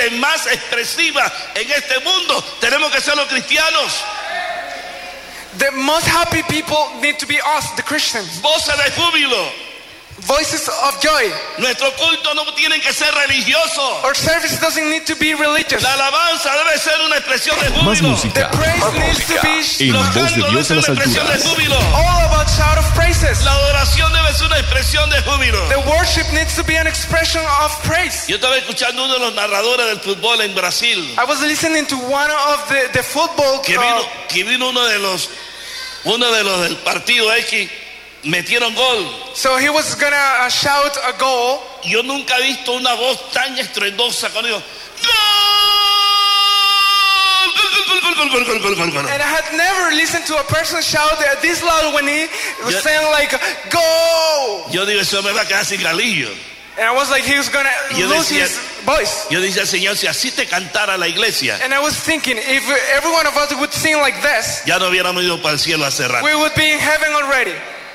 gente más expresiva en este mundo tenemos que ser los cristianos. The most happy people need to be us, the Christians. Voces de júbilo. Voices of joy. Nuestro culto no tiene que ser religioso. Our service doesn't need to be religious. La alabanza debe ser una expresión de júbilo. Más música. The praise needs to be En voz de Dios en las una expresión de alturas. júbilo. all about shout of praises. La adoración debe ser una expresión de júbilo. The worship needs to be an expression of praise. Yo estaba escuchando uno de los narradores del fútbol en Brasil, I was listening to one of the football que vino uno de los del partido X, metieron gol. so he was gonna shout a goal. Yo nunca he visto una voz tan estruendosa cuando digo gol. And I had never listened to a person shout this loud when he was Yeah. saying like go. Yo digo, eso me va a quedar sin galillo. And I was like, he was gonna Yo lose decía- his voice. Yo decía, Señor, si así te cantara la iglesia, And I was thinking, if every one of us would sing like this, ya no hubiéramos ido para el cielo hace rato. we would be in heaven already.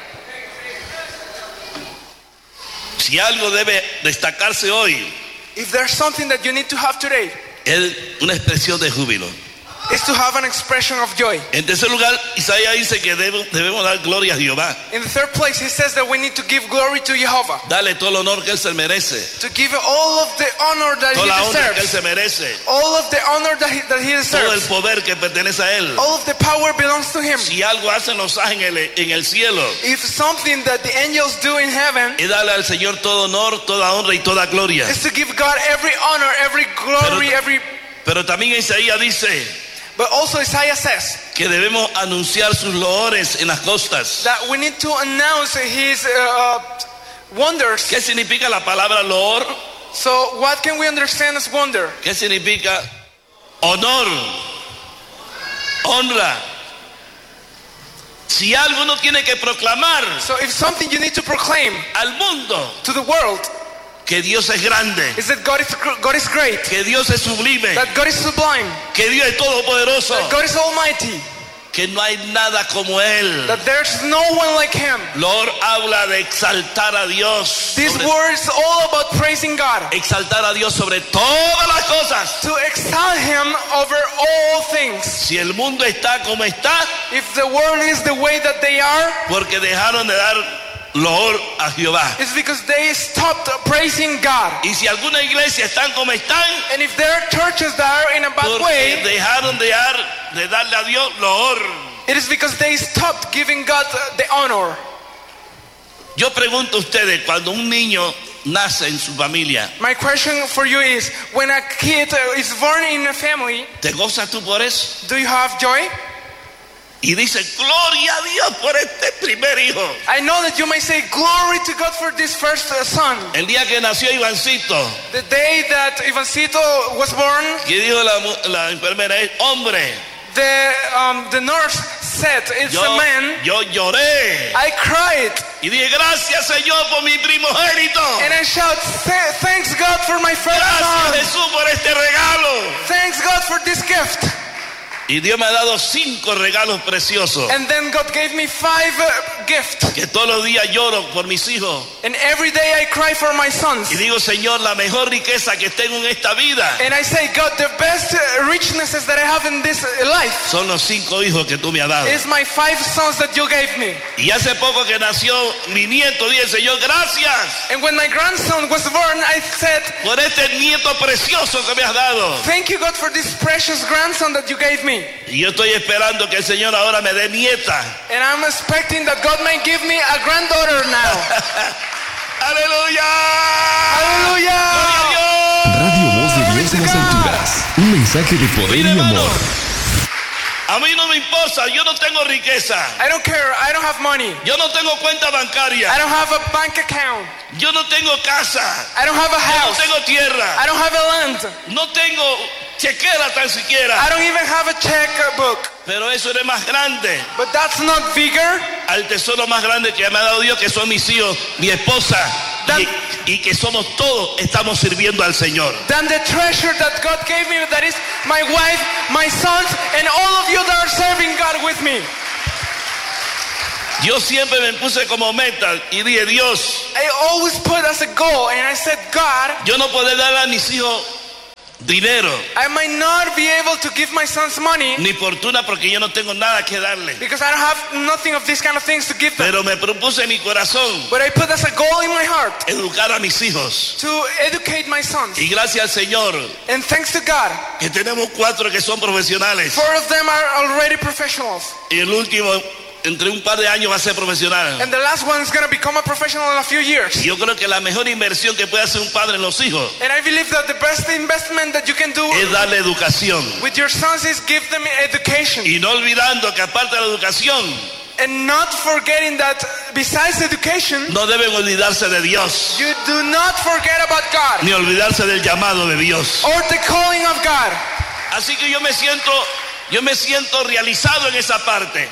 Si algo debe destacarse hoy, If there's something that you need to have today, es una expresión de júbilo. is to have an expression of joy. En tercer lugar, Isaías dice que debemos dar gloria a Jehová. In the third place, he says that we need to give glory to Jehovah, Dale todo el honor que Él se merece, to give all of the honor that toda la he honra que Él deserves, se merece, all of the honor that he todo el deserves, poder que pertenece a Él. all of the power belongs to him. Si algo hacen los ángeles en el cielo, If something that the angels do in heaven es darle al Señor todo honor, toda honra y toda gloria. is to give God every honor, every glory, Pero también Isaías dice but also Isaiah says que debemos anunciar sus loores en las costas. that we need to announce his wonders. ¿Qué significa la palabra loor? So what can we understand as wonder? ¿Qué significa honor? Honra. Si algo uno tiene que proclamar So if something you need to proclaim al mundo to the world que Dios es grande, is that God is great, que Dios es sublime, that God is sublime, que Dios es todopoderoso, that God is almighty, que no hay nada como Él. that there's no one like him. Lord habla de exaltar a Dios. This sobre- word is all about praising God, exaltar a Dios sobre todas las cosas. to exalt him over all things. Si el mundo está como está, If the world is the way that they are, porque dejaron de dar loor a Jehová. it's because they stopped praising God. Y si alguna iglesia están como están, And if there are churches that are in a bad porque way, dejaron de darle a Dios loor. it is because they stopped giving God the honor. Yo pregunto a ustedes, cuando un niño nace en su familia, My question for you is, when a kid is born in a family, ¿te gozas tú por eso? do you have joy? Y dice, gloria a Dios por este primer hijo. I know that you may say, glory to God for this first son. El día que nació Ivancito, The day that Ivancito was born, que dijo la enfermera, es hombre. the nurse said, it's a man. Yo lloré. I cried. Y dije, gracias Señor por mi primogénito. And I shout, thanks God for my first Gracias son. Jesús por este regalo. Thanks God for this gift. Y Dios me ha dado 5 regalos preciosos. And then God gave me 5 gifts. Que todos los días lloro por mis hijos. And every day I cry for my sons. Y digo, Señor, la mejor riqueza que tengo en esta vida And I say, God, the best richnesses that I have in this life son los 5 hijos que tú me has dado. is my 5 sons that you gave me. Y hace poco que nació mi nieto, dije, Señor, gracias And when my grandson was born, I said, por este nieto precioso que me has dado. thank you, God, for this precious grandson that you gave me. Y yo estoy esperando que el Señor ahora me dé nieta. And I'm expecting that God may give me a granddaughter now. ¡Aleluya! Hallelujah! Radio Voz de Dios en las alturas. Un mensaje de poder y Mire, hermano, amor. a mí no me importa, yo no tengo riqueza. I don't care. I don't have money. Yo no tengo cuenta I bancaria. don't have a bank account. Yo no tengo casa. I don't have a Yo no house. tengo tierra. I don't have a land. No tengo chequera tan I siquiera. don't even have a checkbook. Pero eso es más grande But that's not bigger al tesoro más grande que me ha dado Dios, que son mis hijos, mi esposa, y que somos todos, estamos sirviendo al Señor. than the treasure that God gave me, that is my wife, my sons, and all of you that are serving God with me. Yo siempre me puse como meta y dije, Dios, I always put as a goal, and I said, God, yo no puedo darle a mis hijos dinero, I might not be able to give my sons money ni fortuna porque yo no tengo nada que darle. because I don't have nothing of these kind of things to give them. Pero me propuse en mi corazón But I put as a goal in my heart educar a mis hijos. to educate my sons. Y gracias al Señor And thanks to God, que tenemos 4 que son profesionales. 4 of them are already professionals. Y el último, entre un par de años, va a ser profesional. And the last one is going to become a professional in a few years. Y yo creo que la mejor inversión que puede hacer un padre en los hijos And I believe that the best investment that you can do es darle educación. with your sons is give them education. Y no olvidando que aparte de la educación, And not forgetting that besides education, no deben olvidarse de Dios, you do not forget about God ni olvidarse del llamado de Dios. or the calling of God. Así que yo me siento realizado en esa parte.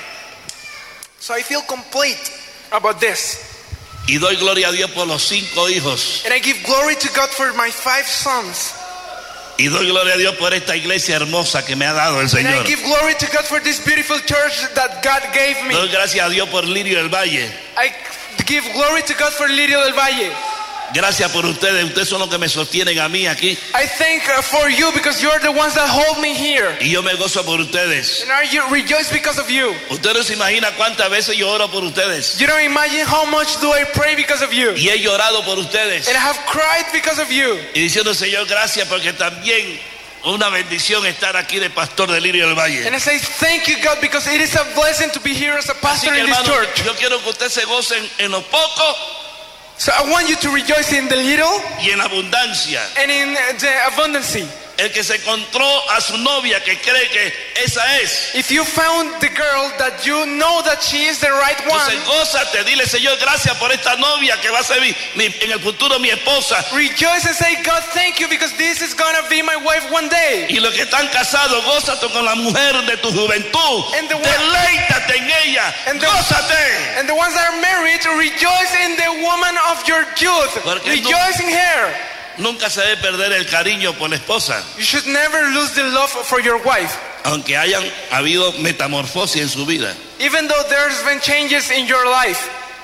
So I feel complete about this. Y doy gloria a Dios por los 5 hijos. And I give glory to God for my 5 sons. Y doy gloria a Dios por esta iglesia hermosa que me ha dado el And I Señor. give glory to God for this beautiful church that God gave me. Doy gracias a Dios por Lirio del Valle. I give glory to God for Lirio del Valle. Gracias por ustedes. Ustedes son los que me sostienen a mí aquí. I thank for you because you're the ones that hold me here. Y yo me gozo por ustedes. And I rejoice because of you. Ustedes no se imaginan cuántas veces yo oro por ustedes. You don't imagine how much do I pray because of you. Y he llorado por ustedes. And I have cried because of you. Y diciendo, Señor, gracias porque también una bendición estar aquí de pastor de Lirio del Valle. And I say thank you God because it is a blessing to be here as a Así pastor que, in this hermano, church. yo quiero que ustedes se gocen en lo poco So I want you to rejoice in the little y en la abundancia. and in the abundance. El que se encontró a su novia que cree que esa es. If you found the girl that you know that she is the right one, Entonces gózate, dile, Señor, gracias por esta novia que va a ser en el futuro mi esposa. rejoice and say, God, thank you because this is going to be my wife one day. Y los que están casados, gózate con la mujer de tu juventud. And the one- Deleítate en ella. And the- Gózate. And the ones that are married, rejoice in the woman of your youth. Porque Rejoice in her. Nunca se debe perder el cariño por la esposa. You should never lose the love for your wife. Aunque hayan habido metamorfosis en su vida. Even though there's been changes in your life.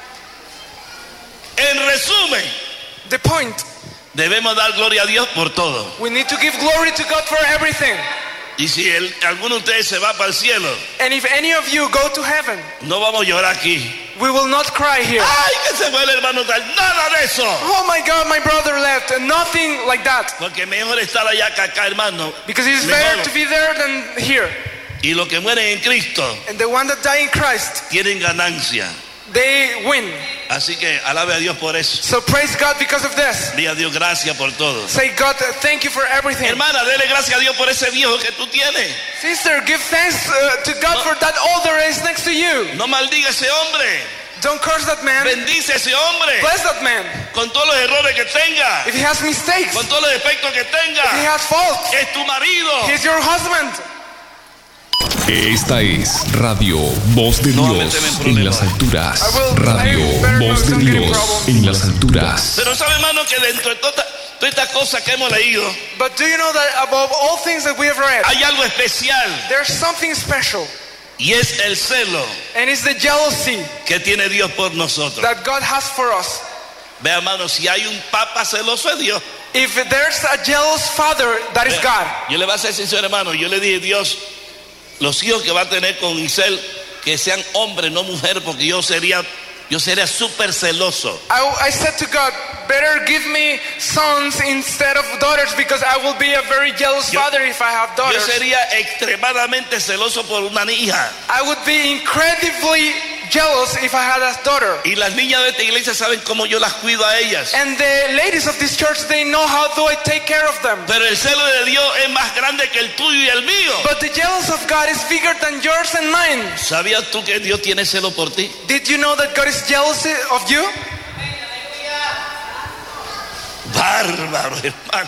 En resumen, The point, debemos dar gloria a Dios por todo. we need to give glory to God for everything. Y si alguno de ustedes se va para el cielo, And if any of you go to heaven, no vamos a llorar aquí. we will not cry here. ¡Ay, que se fue el hermano tal! ¡Nada de eso! Oh my God, my brother left. Nothing like that. Porque mejor estar allá que acá, hermano. Because it is Mejor. better to be there than here. Y los que mueren en Cristo And the one that die in Christ, tienen ganancia. they win. Así que alabe a Dios por eso. So praise God because of this. Diga a Dios gracias por todo. Say, God, thank you for everything. Hermana, dele gracias a Dios por ese viejo que tú tienes. Sister, give thanks to God for that older is next to you. No maldiga a ese hombre. Don't curse that man. Bendice a ese hombre. Bless that man. Con todos los errores que tenga. If he has mistakes, Con todos los defectos que if he tenga. has faults, Es tu marido. he's your husband. Esta es Radio Voz de No, Dios méteme en en problemas. las alturas. I Radio better Voz de not get in Dios trouble. en las alturas. Pero sabe, hermano, que dentro de todas estas cosas que hemos leído, But do you know that above all things that we have read, hay algo especial. there's something special, Y es el celo and it's the jealousy que tiene Dios por nosotros. that God has for us. Ve, hermano, si hay un papa celoso es Dios. If there's a jealous father, that is God. Yo le voy a ser sincero, hermano. Yo le dije, Dios, los hijos que va a tener con Isel, que sean hombres, no mujeres, porque yo sería súper celoso. I said to God, better give me sons instead of daughters because I will be a very jealous Yo- father if I have Yo daughters. sería extremadamente celoso por una hija. I would be incredibly jealous if I had a daughter. Y las niñas de esta iglesia saben cómo yo las cuido a ellas. And the ladies of this church, they know how do I take care of them. Pero el celo de Dios es más grande que el tuyo y el mío. But the jealous of God is bigger than yours and mine. ¿Sabías tú que Dios tiene celo por ti? Did you know that God is jealous of you? Bárbaro, hermano.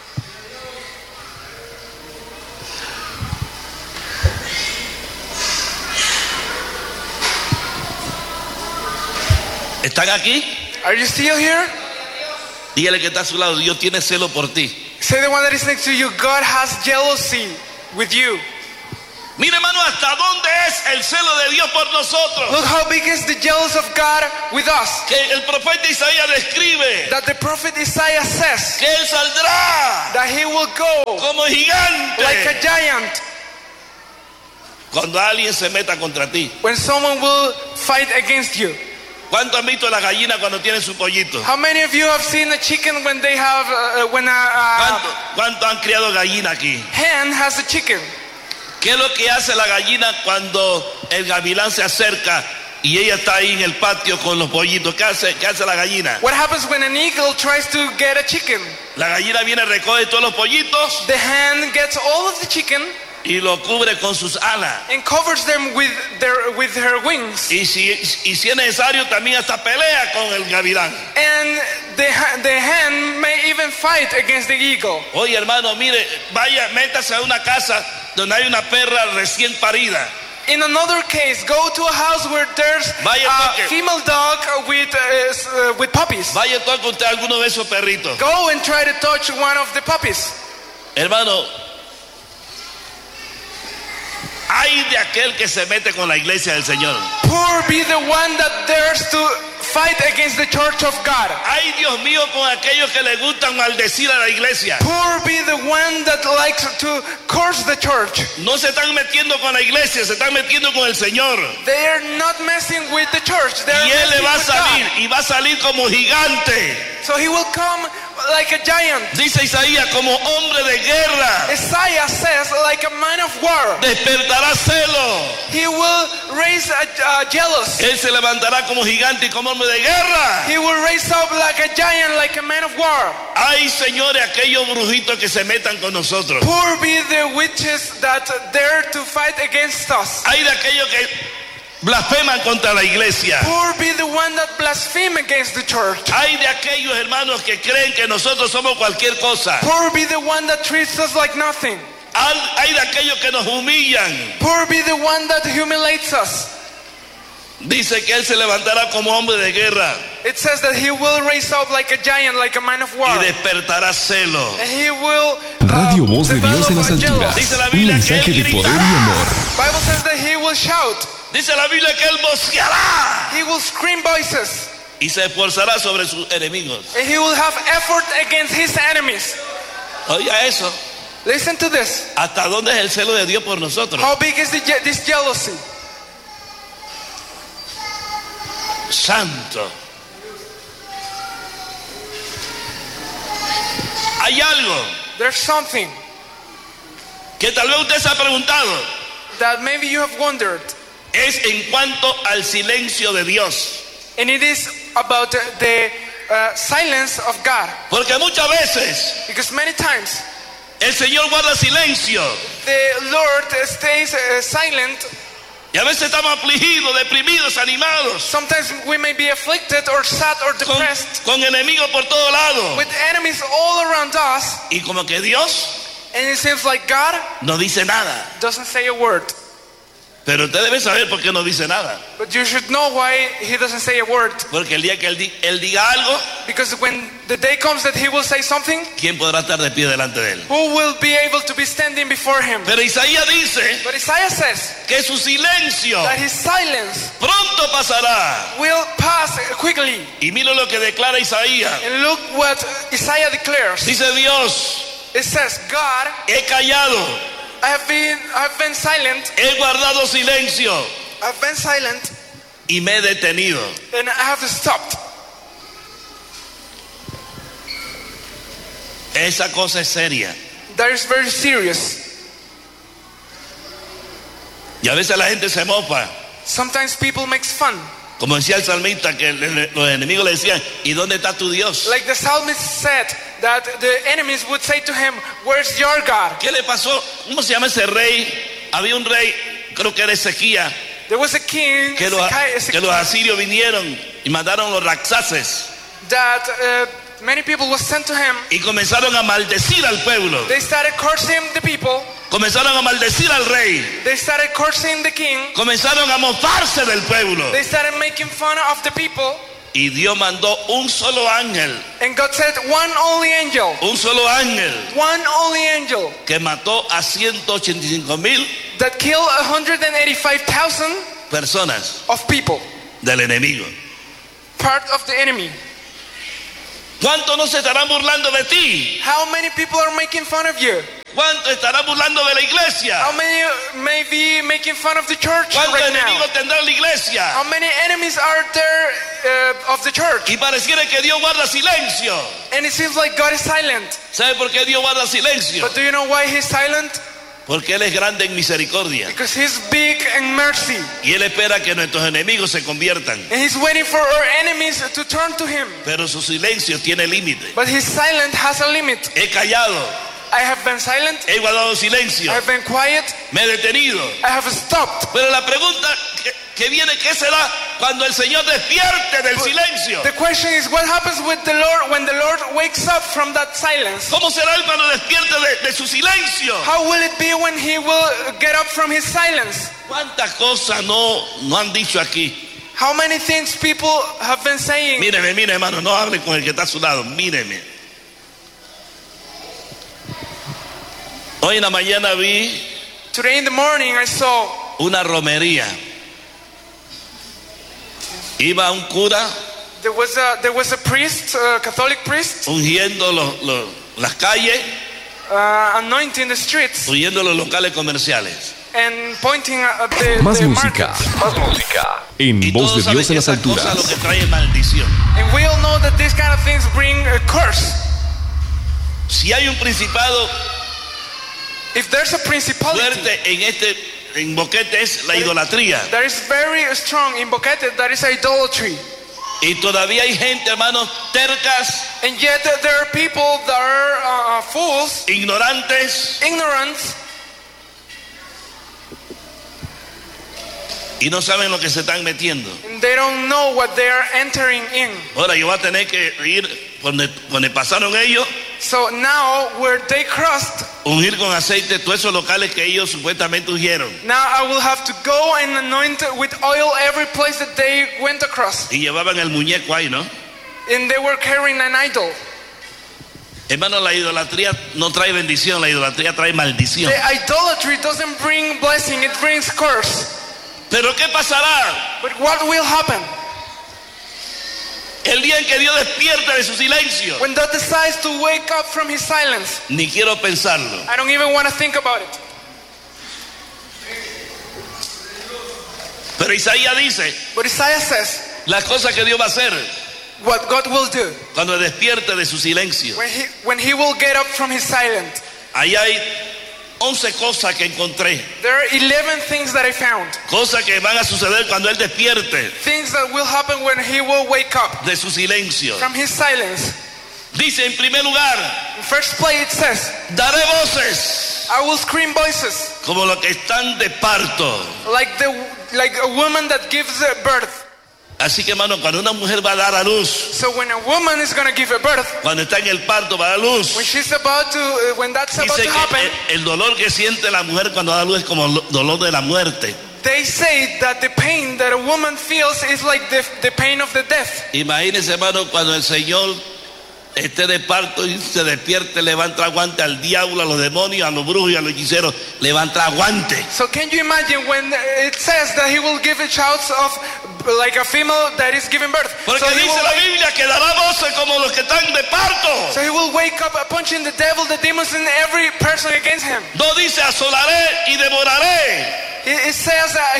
¿Están aquí? Are you still here? Dígale que está a su lado, Dios tiene celo por ti. Say the one that is next to you, God has jealousy with you. Mire, hermano, hasta dónde es el celo de Dios por nosotros. Look how big is the jealous of God with us. Que el profeta Isaías describe That the prophet Isaiah says que él saldrá that he will go como gigante like a giant cuando alguien se meta contra ti. when someone will fight against you. ¿Cuánto han visto la gallina cuando tiene su pollito? How many of you have seen a chicken when they have when a ¿Cuánto han criado gallina aquí? hen has a chicken? ¿Qué es lo que hace la gallina cuando el gavilán se acerca y ella está ahí en el patio con los pollitos? ¿Qué hace la gallina? What happens when an eagle tries to get a chicken? La gallina viene, recoge todos los pollitos The hen gets all of the chicken y lo cubre con sus alas. and covers them with her wings. Y si es necesario, también hasta pelea con el gavilán. And the hen may even fight against the eagle. Oye, hermano, mire, vaya, métase a una casa donde hay una perra recién parida. In another case, go to a house where there's Vaya, a toque. female dog with puppies. Vaya, toque usted alguno de esos perritos. Go and try to touch one of the puppies. Hermano, hay de aquel que se mete con la iglesia del Señor. Poor be the one that dares to fight against the church of God. Ay, Dios mío, con aquellos que le gustan maldecir a la iglesia. Poor be the one that likes to curse the church. No se están metiendo con la iglesia, se están metiendo con el Señor. They are not messing with the church. They are Y Él le messing va a with salir, God. y va a salir como gigante. So he will come like a giant. Dice Isaías, como hombre de guerra. Isaiah says, like a man of war. Despertará celo. He will raise a jealous. Él se levantará como gigante y como hombre de guerra. He will raise up like a giant, like a man of war. Ay, señores, aquellos brujitos que se metan con nosotros. Poor be the witches that dare to fight against us. Hay de aquellos que blasfeman contra la iglesia. Poor be the one that blaspheme against the church. Hay de aquellos hermanos que creen que nosotros somos cualquier cosa. Poor be the one that treats us like nothing. Hay de aquellos que nos humillan. Poor be the one that humiliates us. Dice que Él se levantará como hombre de guerra It says that he will raise up like a giant, like a man of war. y despertará celo. And he will Radio Voz de Dios en las develop a alturas. jealous. Dice la Un Biblia que mensaje Él de poder y amor. Bible says that he will shout. Dice la Biblia que Él bosqueará He will scream voices. y se esforzará sobre sus enemigos. And he will have effort against his enemies. Oiga eso. Listen to this. ¿Hasta dónde es el celo de Dios por nosotros? How big is this jealousy? Santo. Hay algo There's something que tal vez usted se ha preguntado. that maybe you have wondered. Es en cuanto al silencio de Dios. And it is about the silence of God. Porque muchas veces Because many times el Señor guarda silencio. the Lord stays silent. Y a veces estamos afligidos, deprimidos, animados. Sometimes we may be afflicted or sad or depressed Con enemigos por todo lado. with enemies all around us. Y como que Dios And it seems like God no dice nada. doesn't say a word. Pero usted debe saber por qué no dice nada. But you should know why he doesn't say a word. Porque el día que él diga algo, Because when the day comes that he will say something, ¿quién podrá estar de pie delante de él? who will be able to be standing before him? Pero Isaías dice But Isaiah says que su silencio that his silence pronto pasará. will pass quickly. Y mira lo que declara Isaías. And look what Isaiah declares. Dice Dios, It says, God, he callado, I've been silent. he guardado silencio I've been silent y me he detenido. and I have stopped. Esa cosa es seria. That is very serious. Y a veces la gente se mofa. Sometimes people make fun. Como decía el salmista, que los enemigos le decían, ¿y dónde está tu Dios? Like the psalmist said, that the enemies would say to him, where's your God? ¿Qué le pasó? ¿Cómo se llama ese rey? Había un rey, creo que era Ezequías, There was a king, que los asirios vinieron y mandaron los raxaces that many people was sent to him. y comenzaron a maldecir al pueblo. They started cursing the people. Comenzaron a maldecir al rey. They started cursing the king. Comenzaron a mofarse del pueblo. They started making fun of the people. Y Dios mandó un solo ángel, And God sent one only angel, un solo ángel one only angel que mató a 185,000 that killed 185,000 personas of people, del enemigo. part of the enemy. ¿Cuántos no se estarán burlando de ti? How many people are making fun of you? ¿Cuántos estarán burlando de la iglesia? How many may be making fun of the church ¿Cuántos right now? enemigos tendrá la iglesia? How many enemies are there of the church? Y pareciera que Dios guarda silencio. And it seems like God is silent. ¿Sabe por qué Dios guarda silencio? But do you know why He's silent? Porque Él es grande en misericordia. Because He's big in mercy. Y Él espera que nuestros enemigos se conviertan. And He's waiting for our enemies to turn to Him. Pero su silencio tiene límite. But His silence has a limit. He callado, I have been silent. he guardado silencio, I have been quiet. me he detenido. I have stopped. Pero la pregunta que viene, ¿qué será cuando el Señor despierte del silencio? The question is, what happens with the Lord when the Lord wakes up from that silence? ¿Cómo será Él cuando despierte de su silencio? How will it be when He will get up from His silence? ¿Cuántas cosas no han dicho aquí? How many things people have been saying? Míreme, mire hermano, no hable con el que está a su lado, míreme. Hoy en la mañana vi Today in the morning I saw una romería. Iba un cura there was a priest, a Catholic priest, ungiendo las calles, anointing the streets ungiendo los locales comerciales. and pointing at the Más the música. markets. Más música. En Y voz todos de saben Dios que en las esas cosas lo alturas. que trae es maldición. And we all know that these kind of things bring a curse. Si hay un principado If there's a principality fuerte en Boquete es la idolatría. that is very strong in Boquete, that is idolatry. Y todavía hay gente, hermanos, tercas, And yet there are people that are fools, ignorantes, ignorant, y no saben lo que se están metiendo. and they don't know what they are entering in. Ahora yo voy a tener que ir donde pasaron ellos, So now where they crossed, ungir con aceite todos esos locales que ellos supuestamente ungieron. now I will have to go and anoint with oil every place that they went across. Y llevaban el muñeco ahí, ¿no? And they were carrying an idol. Hermano, la idolatría no trae bendición, la idolatría trae maldición. The idolatry doesn't bring blessing, it brings curse. Pero ¿qué pasará But what will happen el día en que Dios despierte de su silencio? when God decides to wake up from His silence? Ni quiero pensarlo. I don't even want to think about it. Pero Isaías dice But Isaiah says las cosas que Dios va a hacer what God will do cuando despierte de su silencio. when he will get up from His silence. Ahí hay 11 cosas que encontré, There are 11 things that I found. cosas que van a suceder cuando Él despierte Things that will happen when He will wake up de su silencio. from His silence. Dice en primer lugar, In first place it says, daré voces I will scream voices como los que están de parto. like a woman that gives birth. Así que hermano, cuando una mujer va a dar a luz, So when a woman is going to give a birth, cuando está en el parto va a dar luz, when she's about to, when that's about dice to happen, que el dolor que siente la mujer cuando da luz es como el dolor de la muerte. they say that the pain that a woman feels is like the pain of the death. Imagínense hermano, cuando el Señor esté de parto y se despierte, levanta guante al diablo, a los demonios, a los brujos y a los hechiceros, levanta guante. So can you imagine when it says that He will give a child of like a female that is giving birth? Porque So he dice will la Biblia que dará voces como los que están de parto. So He will wake up punching the devil, the demons, and every person against Him. No dice asolaré y devoraré. It says that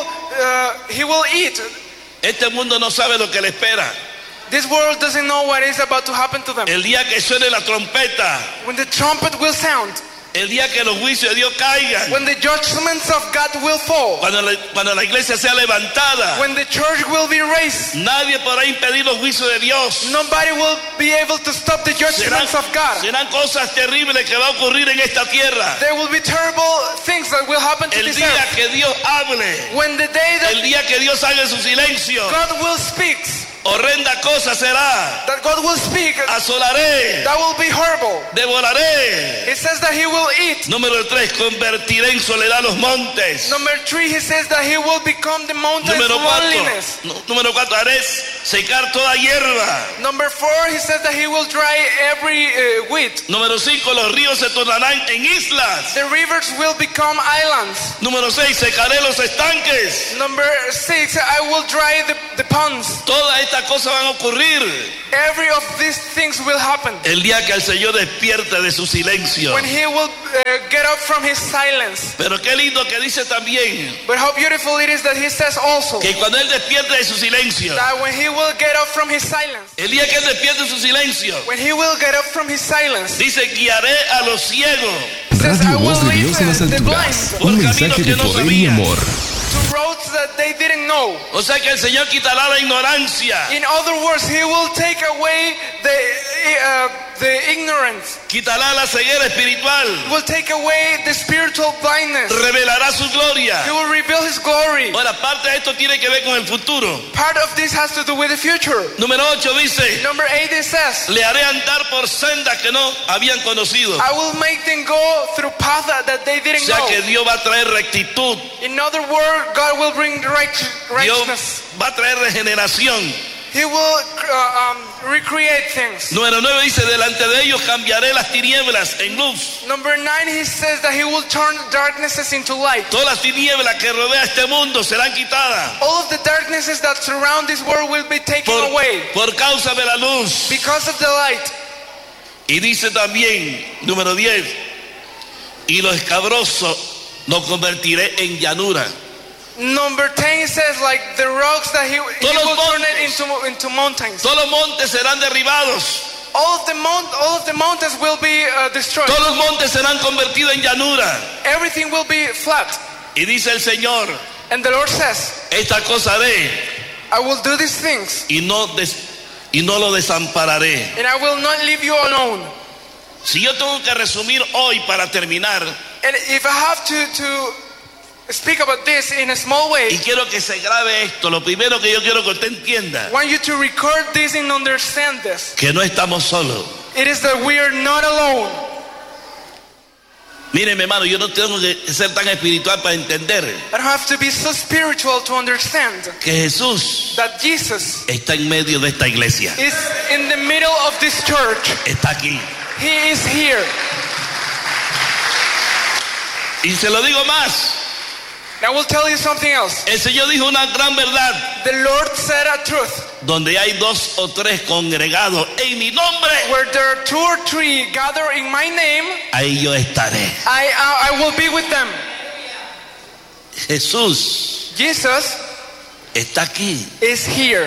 He will eat. Este mundo no sabe lo que le espera. This world doesn't know what is about to happen to them. El día que suene la trompeta, When the trumpet will sound, el día que los juicios de Dios caigan, when the judgments of God will fall, cuando la iglesia sea levantada, when the church will be raised, nadie podrá impedir los juicios de Dios. nobody will be able to stop the judgments of God. Serán cosas terribles que va a ocurrir en esta tierra. There will be terrible things that will happen to El this día earth. que Dios hable, When the day el that día que Dios haga su silencio, God will speak, horrenda cosa será. that God will speak, Asolaré, that will be horrible. devoraré. It says that He will eat. Número 3, convertiré en soledad los montes. Number 3, He says that He will become the mountains Número loneliness. 4, haré secar toda hierba. Number 4, he says that he will dry every wheat. Número 5, los ríos se tornarán en islas. The rivers will become islands. Número 6, secaré los estanques. Number 6, I will dry the ponds. Todas estas cosas van a ocurrir Every of these things will happen el día que el Señor despierte de su silencio. when he will get up from his silence. Pero qué lindo que dice también But how beautiful it is that he says also que cuando Él despierte de su silencio, that when he will get up from his silence, el día que Él despierte de su silencio, when he will get up from his silence, dice, guiaré a los ciegos he says, I Radio will Voz de lead Dios en las the blind alturas. Un mensaje de poder y amor. to roads that they didn't know. O sea que el Señor quitará la ignorancia, In other words, he will take away the ignorance. quitará la ceguera espiritual, He will take away the spiritual blindness. revelará su gloria. He will reveal his glory. Ahora, parte de esto tiene que ver con el futuro. Part of this has to do with the future. Número 8 dice, Number 8, it says, le haré andar por sendas que no habían conocido. I will make them go through paths that they O didn't sea que know. Dios va a traer rectitud, In other words, God will bring Dios righteousness. va a traer regeneración. He will recreate things. Número 9 dice, delante de ellos cambiaré las tinieblas en luz. Number 9, he says that he will turn darknesses into light. Todas las tinieblas que rodea este mundo serán quitadas All of the darknesses that surround this world will be taken away por causa de la luz. because of the light. Y dice también, número 10, y lo escabroso lo convertiré en llanura. Number 10, he says, like the rocks that he Todos will los turn it into mountains. Todos los montes serán derribados. All of the mountains will be destroyed. Todos los montes serán convertidos en llanura. Everything will be flat. Y dice el Señor, And the Lord says, esta cosa haré I will do these things, y no lo desampararé. and I will not leave you alone. Si yo tengo que resumir hoy para terminar, And if I have to speak about this in a small way, y quiero que se grabe esto, lo primero que yo quiero que usted entienda, I want you to record this and understand this. que no estamos solos. It is that we are not alone. Miren, mi hermano, yo no tengo que ser tan espiritual para entender I don't have to be so spiritual to understand que Jesús that Jesus está en medio de esta iglesia. is in the middle of this church. Está aquí. He is here. Y se lo digo más. And I will tell you something else. El Señor dijo una gran verdad. The Lord said a truth. Donde hay 2 o 3 congregados en mi nombre, Where there are 2 or 3 gather in my name, ahí yo estaré. I will be with them. Jesús Jesus está aquí. is here.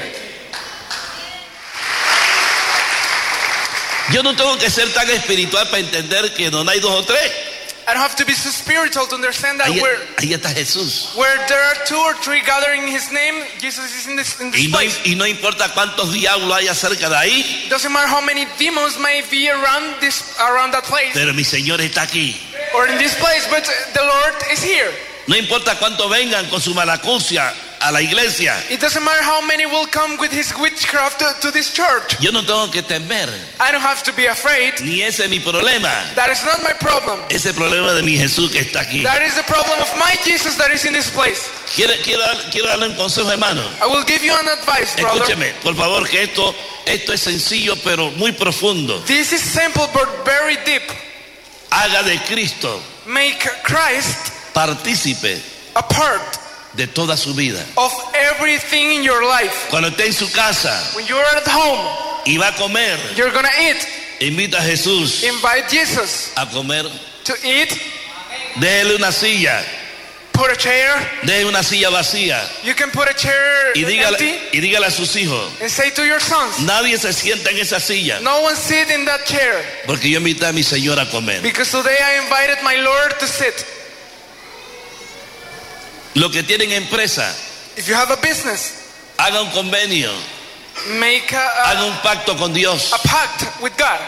Yo no tengo que ser tan espiritual para entender que no hay 2 o 3. I don't have to be so spiritual to understand that Ahí está Jesús. where there are 2 or 3 gathering in His name, Jesus is in this place. Y no importa cuántos diablos haya cerca de ahí, Doesn't matter how many demons may be around that place pero mi Señor está aquí. or in this place, but the Lord is here. No importa cuántos vengan con su malacucia a la iglesia. It doesn't matter how many will come with his witchcraft to this church. Yo no tengo que temer, I don't have to be afraid. ni ese es mi problema. That is not my problem. Ese problema de mi Jesús que está aquí. That is the problem of my Jesus that is in this place. Quiero darle un consejo, hermano. I will give you an advice, brother. Escúcheme, por favor, que esto es sencillo pero muy profundo. This is simple but very deep. Haga de Cristo Make Christ partícipe a part de toda su vida. of everything in your life. Cuando esté en su casa When you're at home, y va a comer, you're gonna eat. invita a Jesús Invite Jesus a comer. to eat. Déjele una silla, Put a chair. déjele una silla vacía You can put a chair y empty dígale a sus hijos, and say to your sons, nadie se sienta en esa silla no one sit in that chair porque yo invité a mi Señor a comer. because today I invited my Lord to sit. Los que tienen empresa, If you have a business, haga un convenio, make haga un pacto con Dios. a pact with God.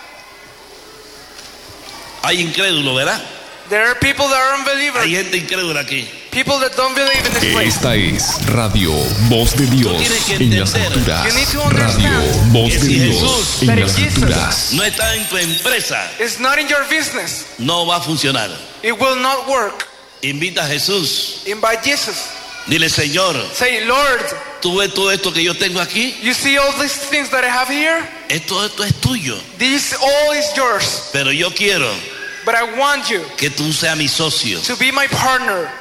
Hay incrédulos, ¿verdad? There are people that are unbelievers, Hay gente incrédula aquí. people that don't believe in this place. Esta es Radio Voz de Dios tienes que en las entender. alturas. You need to understand Radio Voz que de si Dios Jesús en that las Jesus alturas. No está en tu empresa, It's not in your business. no va a funcionar. It will not work. Invita a Jesús. Invite Jesus. Dile, Señor, Say, Lord, Tú ves todo esto que yo tengo aquí. You see all these things that I have here? Esto es tuyo. This all is yours. Pero yo quiero But I want you que tú seas mi socio. to be my partner.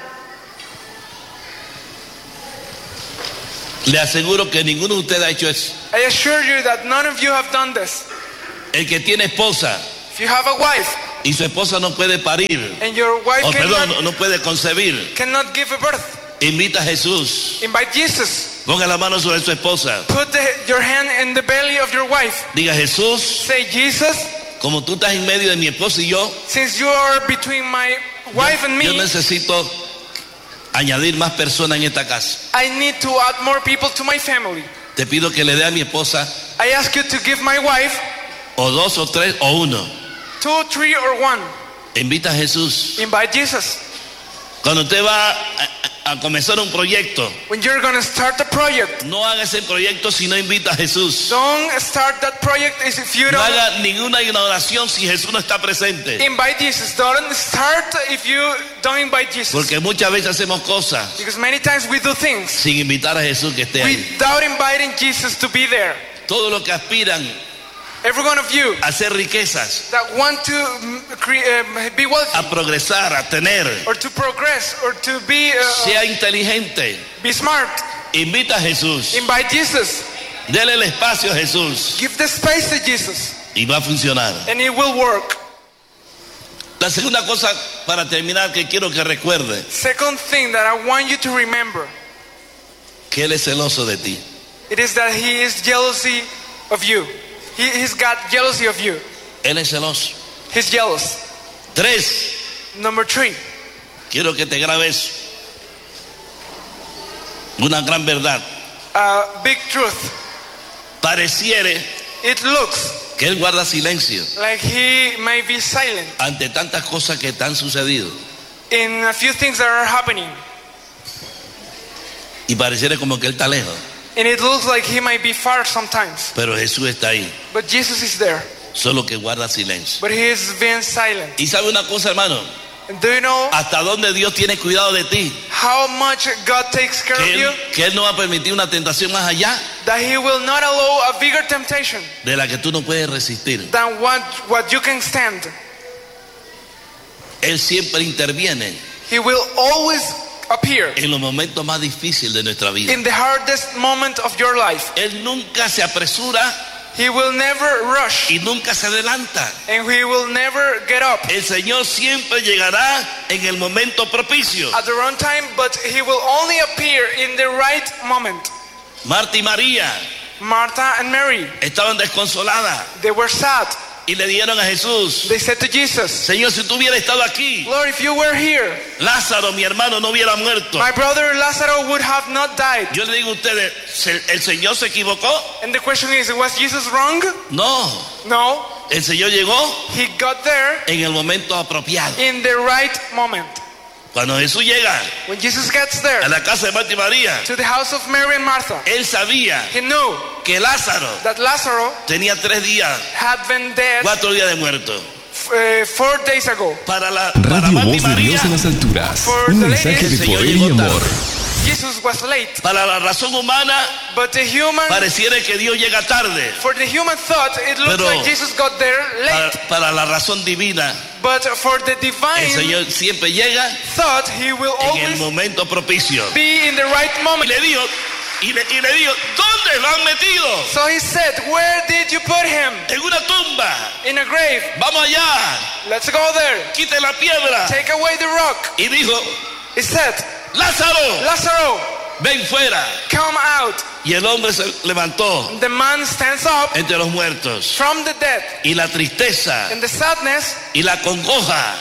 Le aseguro que ninguno de ustedes ha hecho eso. I assure you that none of you have done this. El que tiene esposa If you have a wife y su esposa no puede parir, and your wife no puede concebir, cannot give a birth, invita a Jesús. invite Jesus. Ponga la mano sobre su esposa. Put your hand in the belly of your wife. Diga, Jesús, Say, Jesus, como tú estás en medio de mi esposa y yo, since you are between my wife and yo me, necesito añadir más personas en esta casa. I need to add more people to my family. Te pido que le dé a mi esposa I ask you to give my wife o 2 o 3 o 1. 2, 3, or 1. Invita a Jesús. Invite Jesus. Cuando usted va a comenzar un proyecto, When you're going to start a project, no haga ese proyecto si no invita a Jesús. don't start that project if you No don't haga ninguna inauguración si Jesús no está presente. invite Jesus. Don't start if you don't invite Jesus. Porque muchas veces hacemos cosas Because many times we do things sin invitar a Jesús que esté ahí. without inviting Jesus to be there. Todos los que aspiran Every one of you a hacer riquezas, that want to be wealthy a progresar, a tener, or to progress or to be sea inteligente, smart, invita a Jesús. invite Jesus. Dele el espacio a Jesús Give the space to Jesus y va a funcionar. and it will work. La segunda cosa para terminar que quiero que recuerde, Second thing that I want you to remember, que Él es celoso de ti. it is that He is jealousy of you. He's got jealousy of you. Él es celoso. He's jealous. 3, Number 3, quiero que te grabes una gran verdad. big truth. Pareciere It looks que Él guarda silencio like He may be silent ante tantas cosas que te han sucedido. in a few things that are happening. Y pareciera como que Él está lejos. And it looks like He might be far sometimes. Pero Jesús está ahí, But Jesus is there. solo que guarda silencio. But He is being silent. Y sabe una cosa, hermano, And do you know hasta dónde Dios tiene cuidado de ti, how much God takes care of you? que Él no va a permitir una tentación más allá That He will not allow a bigger temptation de la que tú no puedes resistir. than what you can stand. Él siempre interviene He will always appear en los momentos más difíciles de nuestra vida. in the hardest moment of your life. Él nunca se apresura He will never rush y nunca se adelanta. and He will never get up El Señor siempre llegará en el momento propicio. at the wrong time, but He will only appear in the right moment. Marta y María Martha and Mary, estaban desconsoladas they were sad. y le dijeron a Jesús, They said to Jesus, Señor, si tú hubieras estado aquí, Lord, if you were here, Lázaro, mi hermano, no hubiera muerto. my brother Lazarus would have not died. Yo le digo a ustedes, ¿el Señor se equivocó? And the question is, was Jesus wrong? No, No. el Señor llegó He got there en el momento apropiado. in the right moment. Cuando Jesús llega When Jesus gets there a la casa de Marta y María, to the house of Mary and Martha, Él sabía He knew que Lázaro that Lazarus tenía 3 días, had been dead 4 días de muerto. 4 days ago. Para Radio Marta y Voz de María, Dios en las alturas. For Un the mensaje ladies, de Señor poder y llegó amor. Jesus was late, para la razón humana, but the human, pareciera que Dios llega tarde. for the human thought, it looked Pero like Jesus got there late. Para la razón divina, But for the el divine Señor siempre llega thought, He will en el always momento propicio. be in the right Y moment. le dijo, ¿dónde lo han metido? So He said, where did you put Him? En una tumba. In a grave. Vamos allá, Let's go there. quite la piedra. Take away the rock. Y dijo, He said, Lázaro, Lazarus, ven fuera. come out. Y el hombre se levantó The man stands up entre los muertos. from the dead. Y la tristeza And the sadness y la congoja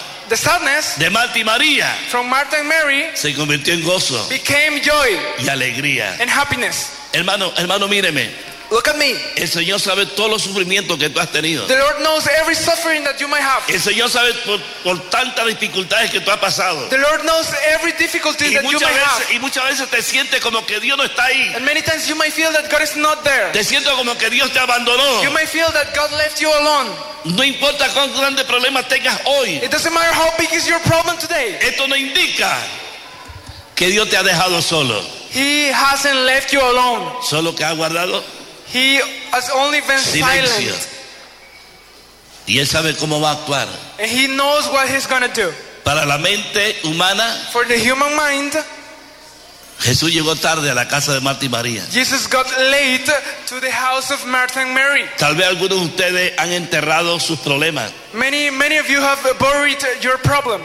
de Marta y María from Martha and Mary se convirtió en gozo became joy y alegría. and happiness. Hermano, míreme. Look at me. El Señor sabe todos los sufrimientos que tú has tenido. The Lord knows every suffering that you might have. El Señor sabe por tantas dificultades que tú has pasado. The Lord knows every difficulty Y that you might have. muchas veces te sientes como que Dios no está ahí. And many times you might feel that God is not there. Te sientes como que Dios te abandonó. You might feel that God left you alone. No importa cuán grandes problemas tengas hoy. It doesn't matter how big is your problem today. Esto no indica que Dios te ha dejado solo, He hasn't left you alone. solo que ha guardado He has only been silencio. silent. Y Él sabe cómo va a actuar. And He knows what He's going to do. Para la mente humana, For the human mind, Jesús llegó tarde a la casa de Marta y María. Jesus got late to the house of Martha and Mary. Tal vez algunos de ustedes han enterrado sus problemas. Many of you have buried your problems.